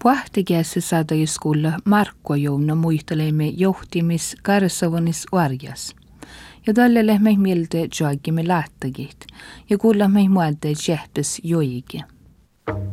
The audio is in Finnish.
Puhtikässä saada iskulla Markko Jouna muistelemme johtimis karsavonis varjas. Ja tälle lehmä mieltä joakimme lähtägit ja kuulla mei muelta jähtäs joikin.